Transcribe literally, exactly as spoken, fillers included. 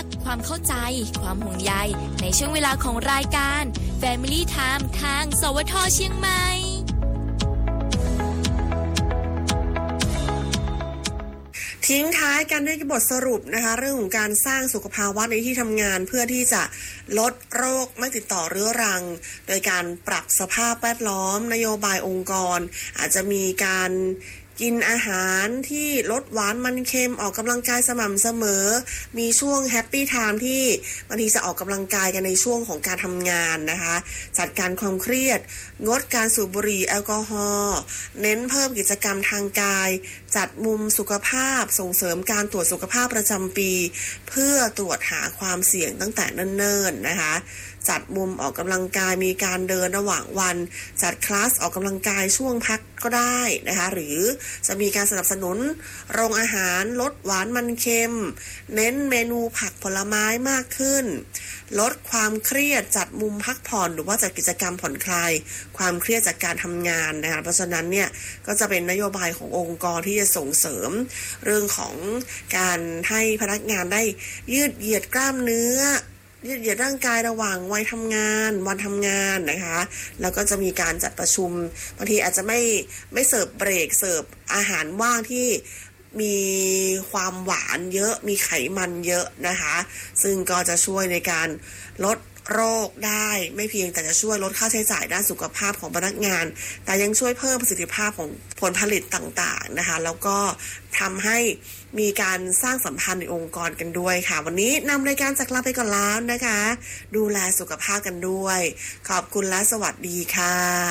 กความเข้าใจความห่วงใยในช่วงเวลาของรายการ Family Time ทางสวทเชียงใหม่ทิ้งท้ายกันด้วยบทสรุปนะคะเรื่องของการสร้างสุขภาวะในที่ทำงานเพื่อที่จะลดโรคไม่ติดต่อเรื้อรังโดยการปรับสภาพแวดล้อมนโยบายองค์กรอาจจะมีการกินอาหารที่ลดหวานมันเค็มออกกำลังกายสม่ำเสมอมีช่วงแฮปปี้ไทม์ที่บางทีจะออกกำลังกายกันในช่วงของการทำงานนะคะจัดการความเครียดงดการสูบบุหรี่แอลกอฮอล์เน้นเพิ่มกิจกรรมทางกายจัดมุมสุขภาพส่งเสริมการตรวจสุขภาพประจำปีเพื่อตรวจหาความเสี่ยงตั้งแต่เนิ่นๆนะคะจัดมุมออกกำลังกายมีการเดินระหว่างวันจัดคลาสออกกำลังกายช่วงพักก็ได้นะคะหรือจะมีการสนับสนุนโรงอาหารลดหวานมันเค็มเน้นเมนูผักผลไม้มากขึ้นลดความเครียดจัดมุมพักผ่อนหรือว่าจัดกิจกรรมผ่อนคลายความเครียดจากการทำงานนะคะเพราะฉะนั้นเนี่ยก็จะเป็นนโยบายขององค์กรที่จะส่งเสริมเรื่องของการให้พนักงานได้ยืดเหยียดกล้ามเนื้อยืดเหยียดร่างกายระหว่างวัยทำงานวันทำงานนะคะแล้วก็จะมีการจัดประชุมบางทีอาจจะไม่ไม่เสิร์ฟเบรกเสิร์ฟอาหารว่างที่มีความหวานเยอะมีไขมันเยอะนะคะซึ่งก็จะช่วยในการลดโรคได้ไม่เพียงแต่จะช่วยลดค่าใช้จ่ายด้านสุขภาพของพนักงานแต่ยังช่วยเพิ่มประสิทธิภาพของผลผลิตต่างๆนะคะแล้วก็ทำให้มีการสร้างสัมพันธ์ในองค์กรกันด้วยค่ะวันนี้นำรายการจากลาไปก่อนแล้วนะคะดูแลสุขภาพกันด้วยขอบคุณและสวัสดีค่ะ